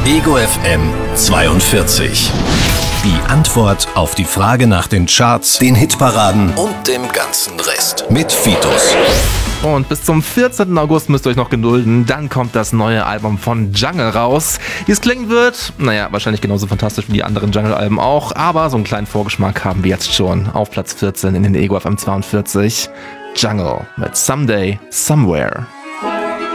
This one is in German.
Ego FM 42. Die Antwort auf die Frage nach den Charts, den Hitparaden und dem ganzen Rest. Mit Fitus. Und bis zum 14. August müsst ihr euch noch gedulden. Dann kommt das neue Album von Jungle raus. Wie es klingen wird, wahrscheinlich genauso fantastisch wie die anderen Jungle-Alben auch. Aber so einen kleinen Vorgeschmack haben wir jetzt schon. Auf Platz 14 in den Ego FM 42. Jungle mit Someday, Somewhere.